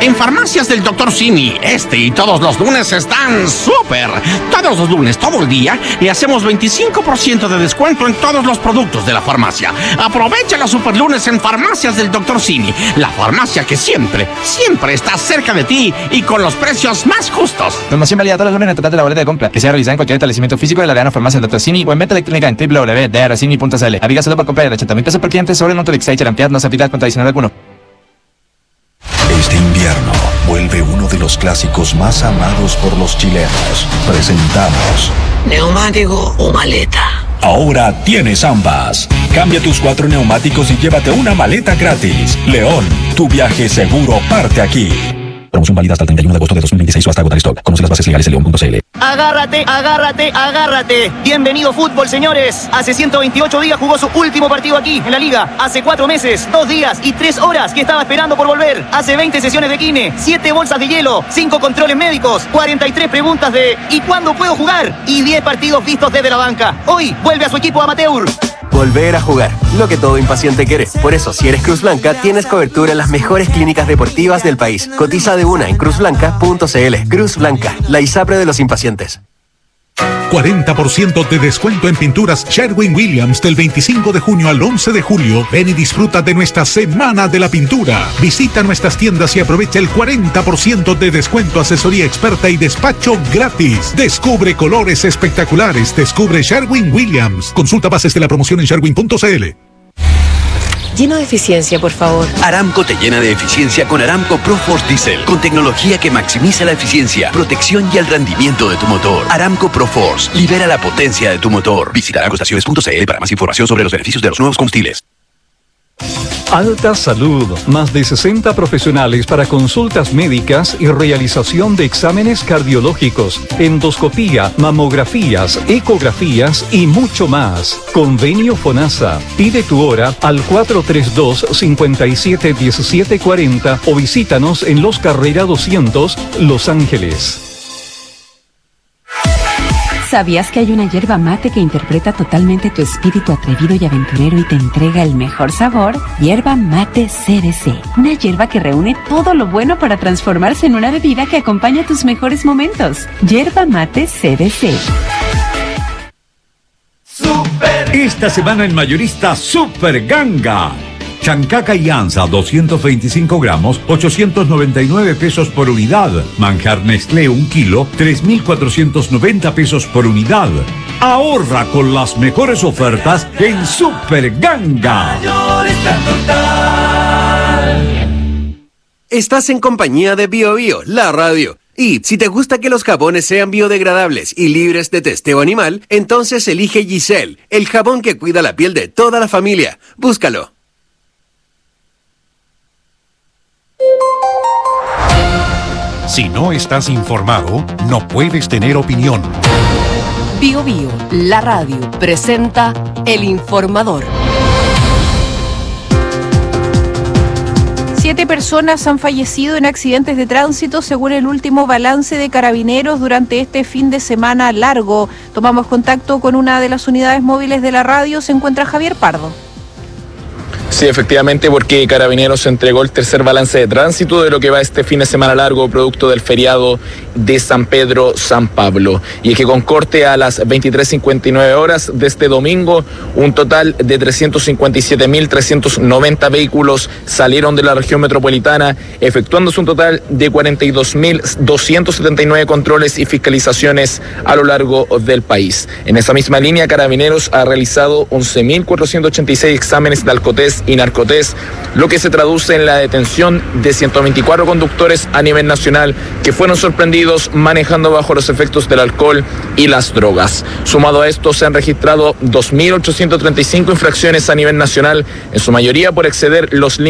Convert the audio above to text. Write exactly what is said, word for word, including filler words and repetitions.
En Farmacias del doctor Simi, este y todos los lunes están súper. Todos los lunes, todo el día, le hacemos veinticinco por ciento de descuento en todos los productos de la farmacia. Aprovecha los super lunes en Farmacias del doctor Simi, la farmacia que siempre, siempre está cerca de ti y con los precios más justos. Promoción válida todos los lunes en el total de la boleta de compra, que sea realizada en cualquier establecimiento físico de la Arena Farmacia del doctor Simi o en venta electrónica en w w w punto d r simi punto c l. Aplica solo por compra de ochenta mil pesos por cliente sobre el monto de Exchange Ampliad, no se aplica contra adicional alguno. Este invierno vuelve uno de los clásicos más amados por los chilenos. Presentamos ¿neumático o maleta? Ahora tienes ambas. Cambia tus cuatro neumáticos y llévate una maleta gratis. León, tu viaje seguro parte aquí. Promoción válida hasta el treinta y uno de agosto de dos mil veintiséis o hasta agotar stock. Conoce las bases legales en león punto c l. Agárrate, agárrate, agárrate. Bienvenido fútbol, señores. Hace ciento veintiocho días jugó su último partido aquí, en la Liga. Hace cuatro meses, dos días y tres horas que estaba esperando por volver. Hace veinte sesiones de kine, siete bolsas de hielo, cinco controles médicos, cuarenta y tres preguntas de ¿y cuándo puedo jugar? Y diez partidos vistos desde la banca. Hoy vuelve a su equipo amateur. Volver a jugar, lo que todo impaciente quiere. Por eso, si eres Cruz Blanca, tienes cobertura en las mejores clínicas deportivas del país. Cotiza de una en cruz blanca punto c l. Cruz Blanca, la ISAPRE de los impacientes. cuarenta por ciento de descuento en pinturas Sherwin-Williams del veinticinco de junio al once de julio. Ven y disfruta de nuestra Semana de la Pintura. Visita nuestras tiendas y aprovecha el cuarenta por ciento de descuento, asesoría experta y despacho gratis. Descubre colores espectaculares. Descubre Sherwin-Williams. Consulta bases de la promoción en sherwin punto c l. Lleno de eficiencia, por favor. Aramco te llena de eficiencia con Aramco ProForce Diesel, con tecnología que maximiza la eficiencia, protección y el rendimiento de tu motor. Aramco ProForce, libera la potencia de tu motor. Visita aramco estaciones punto c l para más información sobre los beneficios de los nuevos combustibles. Alta Salud, más de sesenta profesionales para consultas médicas y realización de exámenes cardiológicos, endoscopía, mamografías, ecografías y mucho más. Convenio FONASA. Pide tu hora al cuatro tres dos, cinco siete uno siete cuatro cero o visítanos en Los Carrera doscientos, Los Ángeles. ¿Sabías que hay una yerba mate que interpreta totalmente tu espíritu atrevido y aventurero y te entrega el mejor sabor? Yerba Mate C B C. Una yerba que reúne todo lo bueno para transformarse en una bebida que acompaña tus mejores momentos. Yerba Mate C B C. Esta semana en Mayorista Super Ganga. Chancaca y anza doscientos veinticinco gramos, ochocientos noventa y nueve pesos por unidad. Manjar Nestlé un kilo, tres mil cuatrocientos noventa pesos por unidad. Ahorra con las mejores ofertas en Super Ganga. Estás en compañía de Bio Bio, la radio. Y si te gusta que los jabones sean biodegradables y libres de testeo animal, entonces elige Giselle, el jabón que cuida la piel de toda la familia. Búscalo. Si no estás informado, no puedes tener opinión. Bio Bio, la radio, presenta El Informador. Siete personas han fallecido en accidentes de tránsito según el último balance de Carabineros durante este fin de semana largo. Tomamos contacto con una de las unidades móviles de la radio. Se encuentra Javier Pardo. Sí, efectivamente, porque Carabineros entregó el tercer balance de tránsito de lo que va este fin de semana largo, producto del feriado de San Pedro, San Pablo. Y es que con corte a las veintitrés cincuenta y nueve horas de este domingo, un total de trescientos cincuenta y siete mil trescientos noventa vehículos salieron de la región metropolitana, efectuándose un total de cuarenta y dos mil doscientos setenta y nueve controles y fiscalizaciones a lo largo del país. En esa misma línea, Carabineros ha realizado once mil cuatrocientos ochenta y seis exámenes de alcotés y narcotés, lo que se traduce en la detención de ciento veinticuatro conductores a nivel nacional que fueron sorprendidos manejando bajo los efectos del alcohol y las drogas. Sumado a esto, se han registrado dos mil ochocientos treinta y cinco infracciones a nivel nacional, en su mayoría por exceder los límites